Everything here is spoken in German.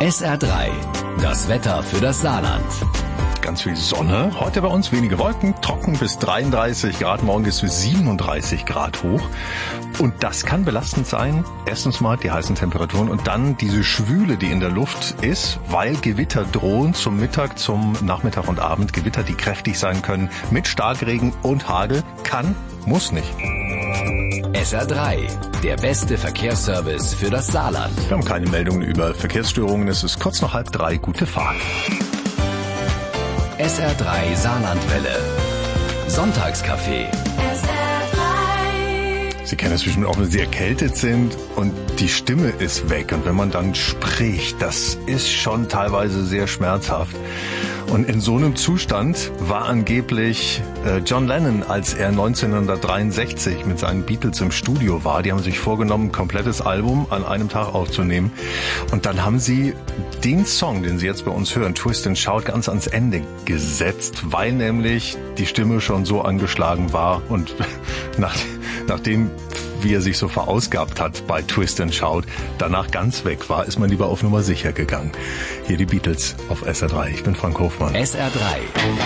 SR3, das Wetter für das Saarland. Ganz viel Sonne. Heute bei uns wenige Wolken, trocken bis 33 Grad. Morgen ist es 37 Grad hoch. Und das kann belastend sein. Erstens mal die heißen Temperaturen und dann diese Schwüle, die in der Luft ist, weil Gewitter drohen zum Mittag, zum Nachmittag und Abend. Gewitter, die kräftig sein können mit Starkregen und Hagel. Kann, muss nicht. SR3, der beste Verkehrsservice für das Saarland. Wir haben keine Meldungen über Verkehrsstörungen. Es ist kurz nach 2:30. Gute Fahrt. SR3 Saarlandwelle. Sonntagscafé. Sie kennen es bestimmt auch, wenn Sie erkältet sind und die Stimme ist weg. Und wenn man dann spricht, das ist schon teilweise sehr schmerzhaft. Und in so einem Zustand war angeblich John Lennon, als er 1963 mit seinen Beatles im Studio war. Die haben sich vorgenommen, ein komplettes Album an einem Tag aufzunehmen. Und dann haben sie den Song, den Sie jetzt bei uns hören, Twist and Shout, ganz ans Ende gesetzt, weil nämlich die Stimme schon so angeschlagen war und nachdem, wie er sich so verausgabt hat bei Twist and Shout, danach ganz weg war, ist man lieber auf Nummer sicher gegangen. Hier die Beatles auf SR3. Ich bin Frank Hofmann. SR3.